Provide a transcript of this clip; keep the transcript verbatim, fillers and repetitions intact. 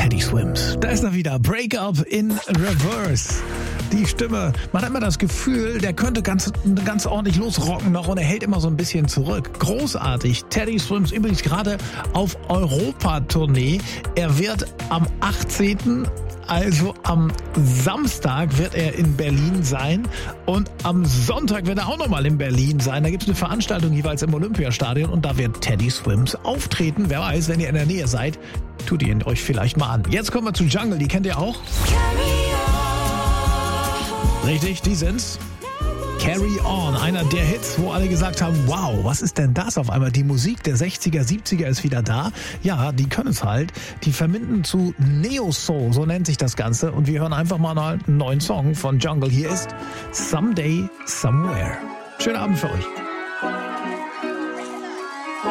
Teddy Swims. Da ist er wieder. Break-up in Reverse. Die Stimme, man hat immer das Gefühl, der könnte ganz, ganz ordentlich losrocken noch und er hält immer so ein bisschen zurück. Großartig. Teddy Swims übrigens gerade auf Europa-Tournee. Er wird am achtzehnten Also am Samstag wird er in Berlin sein und am Sonntag wird er auch nochmal in Berlin sein. Da gibt es eine Veranstaltung jeweils im Olympiastadion und da wird Teddy Swims auftreten. Wer weiß, wenn ihr in der Nähe seid, tut ihr ihn euch vielleicht mal an. Jetzt kommen wir zu Jungle, die kennt ihr auch? Richtig, die sind's. Carry On, einer der Hits, wo alle gesagt haben, wow, was ist denn das auf einmal? Die Musik der sechziger, siebziger ist wieder da. Ja, die können es halt. Die verbinden zu Neo-Soul, so nennt sich das Ganze. Und wir hören einfach mal einen neuen Song von Jungle. Hier ist Someday, Somewhere. Schönen Abend für euch.